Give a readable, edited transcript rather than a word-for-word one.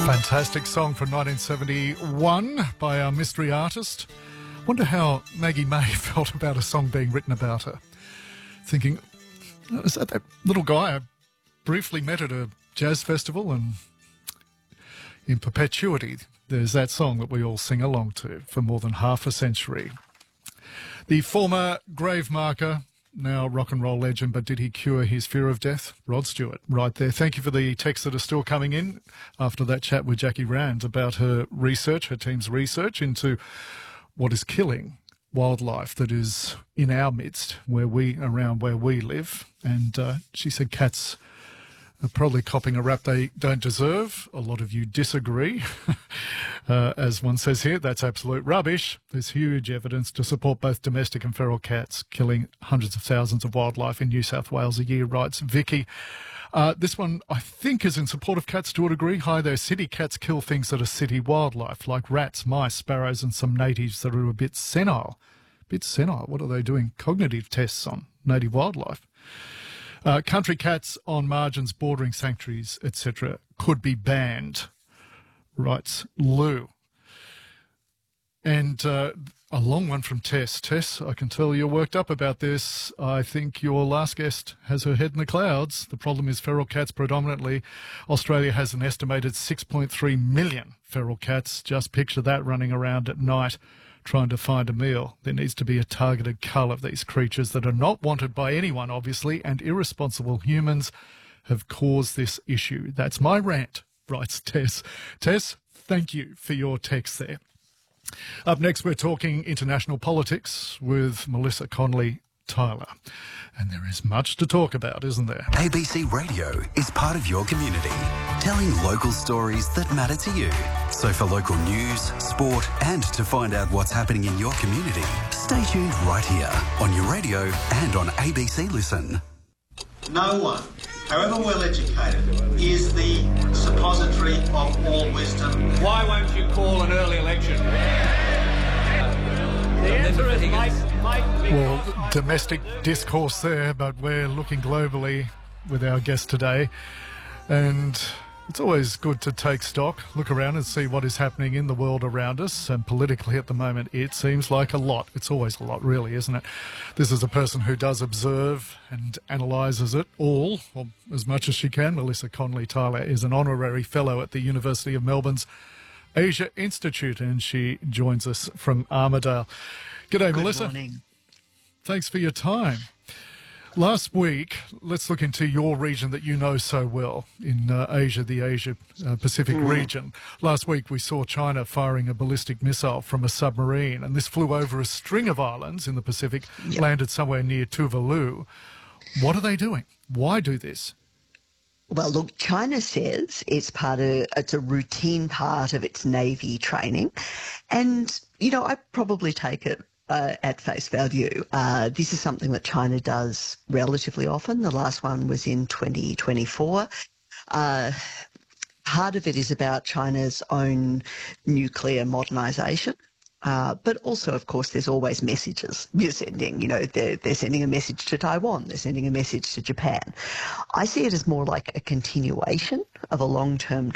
Fantastic song from 1971 by our mystery artist. Wonder how Maggie May felt about a song being written about her. Thinking, is that little guy I briefly met at a jazz festival, and in perpetuity there's that song that we all sing along to for more than half a century. The former grave marker, now rock and roll legend, but did he cure his fear of death? Rod Stewart, right there. Thank you for the texts that are still coming in after that chat with Jackie Rand about her research, her team's research into what is killing wildlife that is in our midst, around where we live. And she said cats are probably copping a rap they don't deserve. A lot of you disagree. As one says here, that's absolute rubbish. There's huge evidence to support both domestic and feral cats killing hundreds of thousands of wildlife in New South Wales a year, writes Vicky. This one, I think, is in support of cats to a degree. Hi there. City cats kill things that are city wildlife, like rats, mice, sparrows, and some natives that are a bit senile. What are they doing? Cognitive tests on native wildlife. Country cats on margins bordering sanctuaries, etc., could be banned, writes Lou. And a long one from Tess. Tess, I can tell you're worked up about this. I think your last guest has her head in the clouds. The problem is feral cats predominantly. Australia has an estimated 6.3 million feral cats. Just picture that running around at night trying to find a meal. There needs to be a targeted cull of these creatures that are not wanted by anyone, obviously, and irresponsible humans have caused this issue. That's my rant, writes Tess. Tess, thank you for your text there. Up next, we're talking international politics with Melissa Connolly-Tyler. And there is much to talk about, isn't there? ABC Radio is part of your community, telling local stories that matter to you. So for local news, sport, and to find out what's happening in your community, stay tuned right here on your radio and on ABC Listen. No one, however well educated, is the suppository of all wisdom. Why won't you call an early election? The answer is Well, domestic discourse there, but we're looking globally with our guest today. And it's always good to take stock, look around and see what is happening in the world around us. And politically at the moment, it seems like a lot. It's always a lot, really, isn't it? This is a person who does observe and analyses it all, or as much as she can. Melissa Connolly-Tyler is an honorary fellow at the University of Melbourne's Asia Institute, and she joins us from Armidale. G'day, Melissa. Good morning. Thanks for your time. Last week, let's look into your region that you know so well in Asia, the Asia-Pacific region. Last week, we saw China firing a ballistic missile from a submarine, and this flew over a string of islands in the Pacific, landed somewhere near Tuvalu. What are they doing? Why do this? Well, look, China says it's a routine part of its Navy training. And, I probably take it at face value. This is something that China does relatively often. The last one was in 2024. Part of it is about China's own nuclear modernisation. But also, of course, there's always messages you're sending. They're sending a message to Taiwan. They're sending a message to Japan. I see it as more like a continuation of a long-term